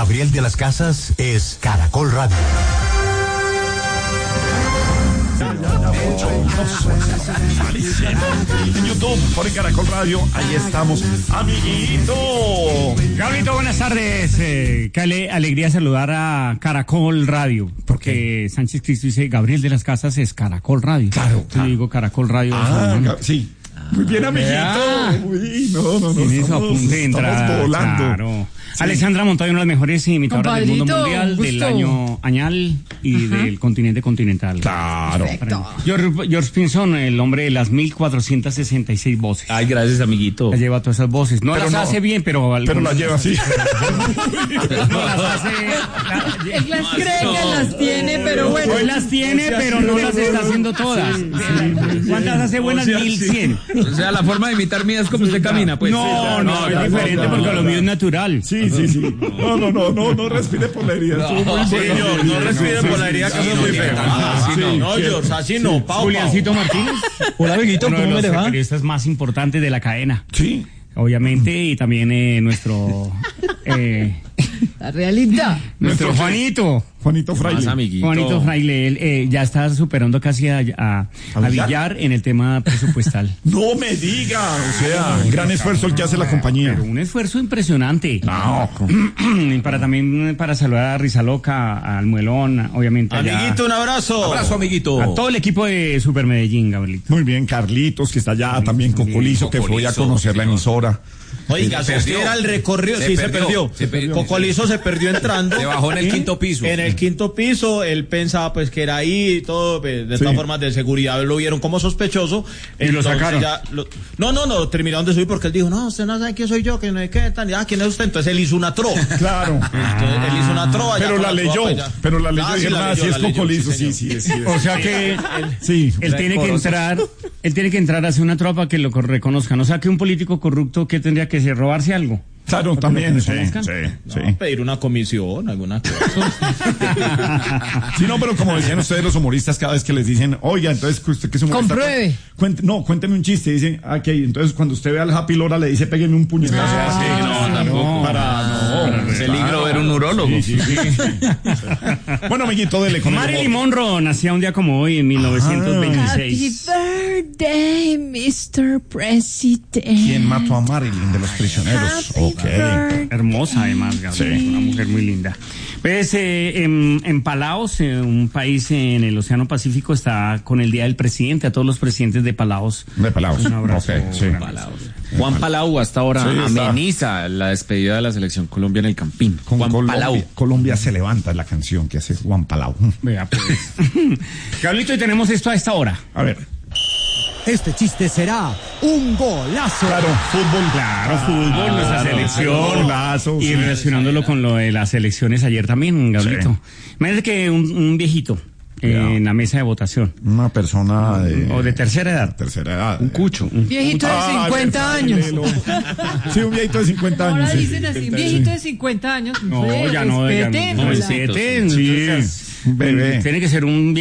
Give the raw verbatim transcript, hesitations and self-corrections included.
Gabriel de las Casas es Caracol Radio. En YouTube, por el Caracol Radio, ahí estamos, amiguito. Gabrielito, buenas tardes. Eh, qué ale- alegría saludar a Caracol Radio, porque Sánchez Cristo dice Gabriel de las Casas es Caracol Radio. Claro, Yo digo Caracol Radio. Ah, ¿no? sí. Muy bien, amiguito. Vea. Uy, no, no, no. Tiene su Estamos, apunte de entrada, estamos volando. claro. Sí. Alessandra Montoya, una de las mejores imitadoras del mundo Compadrito, mundial, gusto. del año añal y Ajá. del continente continental. Claro. Perfecto. George, George Pinson, el hombre de las mil cuatrocientas sesenta y seis voces. Ay, gracias, amiguito. La lleva todas esas voces. No Pero las no- hace bien, pero... Pero la algunas- lleva así. No las hace... la- Él las cree que las tiene, pero bueno. Hoy las tiene, pero no las está haciendo todas. ¿Cuántas hace buenas? O sea, Mil sí. cien. O sea, la forma de imitar mía es como usted camina, pues. No, no, es diferente porque lo mío es natural. Sí, sí, sí. No, no, no, no, no respire por la herida. Estuvo muy bueno. Señor, no respire por la herida, que eso es muy feo. Así no. No, George, así no, Pau, Juliancito Martínez. Hola, amiguito, Uno de ¿cómo los me le va? periodistas más importantes de la cadena. Sí. Obviamente, y también eh, nuestro... eh, La realidad. nuestro Nuestro- Juanito. Juanito Más Fraile. amiguito. Juanito Fraile, él eh, ya está superando casi a, a, a Villar? Villar en el tema presupuestal. No me diga. O sea, gran esfuerzo el que hace la compañía. Pero un esfuerzo impresionante. No. Y para también para saludar a Rizaloca, al Muelón, obviamente. allá, Amiguito, un abrazo. Abrazo, amiguito. a todo el equipo de Super Medellín, Gabrielito. Muy bien, Carlitos, que está allá, también Cocolizo, que fue a Cocolizo, conocer la emisora. Oiga, Se si perdió. era el recorrido, Se sí, se perdió, perdió. se perdió. Cocolizo se perdió entrando. Se bajó en el ¿sí? quinto piso. En el quinto piso, él pensaba pues que era ahí y todo, pues, de Sí. todas formas de seguridad lo vieron como sospechoso. Y lo Entonces sacaron. ya lo- no, no, no, terminaron de subir porque él dijo, no, usted no sabe quién soy yo, que no es que tan, ah, quién es usted. Entonces él hizo una tro. Claro. Entonces, él hizo una trova. ya Pero con la trova, leyó, pues, ya. pero la leyó Ah, y sí, dijeron, la ah, leyó, sí es la leyó, Cocolizo, sí, sí, sí, señor. sí. O sea que Sí. él tiene que entrar, él tiene que entrar a hacer una tropa que lo reconozcan. O sea que un político corrupto, ¿qué tendría que hacer? ¿Robarse algo? Claro, también, sí, reconozcan? sí, sí. No, pedir una comisión, alguna cosa. Sí, no, pero como decían ustedes los humoristas, cada vez que les dicen, oiga, entonces usted que es humorista. Compruebe. cuente- no, cuénteme un chiste. Dicen, ah, ok, entonces cuando usted ve al Happy Lora le dice, pégueme un puñetazo. Ah, así. no, tampoco. Para, no. Peligro ver un urólogo. Sí, sí, sí. Bueno, amiguito, dele con el Marilyn voto. Monroe nacía un día como hoy, en mil novecientos Happy veintiséis. birthday, mister President. ¿Quién mató a Marilyn de los prisioneros? Happy Ok. birthday. Hermosa, además, Gabriel. Sí. Una mujer muy linda. Pues eh, en, en Palaos, eh, un país en el Océano Pacífico, está con el Día del Presidente. A todos los presidentes de Palaos. De Palaos. Un abrazo. Ok, sí. Juan Palau hasta ahora Sí, está. ameniza la despedida de la selección Colombia en el Campín. Con Juan Colombia, Palau. Colombia se levanta, es la canción que hace Juan Palau. Vea, pues. Gabrielito, y tenemos esto a esta hora. A ver. Este chiste será un golazo. Claro, fútbol. Claro, fútbol, nuestra selección. Golazo, Y sí. relacionándolo con lo de las elecciones ayer también, Gabrielito. Imagínate que un, un viejito eh, Ya. en la mesa de votación, Una persona de... o de tercera edad, tercera edad. un cucho. Viejito de Ah, cincuenta bien, años. Lelo. Sí, un viejito de cincuenta años. Ahora sí. dicen así, un viejito de cincuenta años. No, Hombre, ya no, ya no. respétenla. No, respeten. Sí, Entonces, un bebé. Tiene que ser un